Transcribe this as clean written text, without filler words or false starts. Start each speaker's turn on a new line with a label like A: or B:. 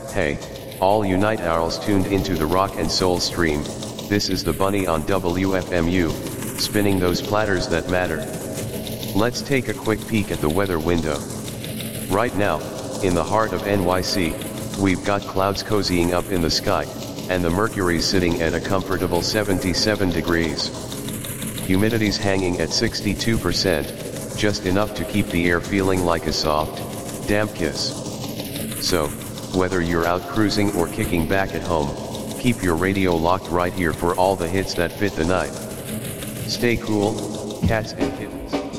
A: Hey, all you night owls tuned into the rock and soul stream, this is the Bunny on WFMU, spinning those platters that matter. Let's take a quick peek at the weather window. Right now, in the heart of NYC, we've got clouds cozying up in the sky, and the mercury's sitting at a comfortable 77 degrees. Humidity's hanging at 62%, just enough to keep the air feeling like a soft, damp kiss. So, whether you're out cruising or kicking back at home, keep your radio locked right here for all the hits that fit the night. Stay cool, cats and kittens.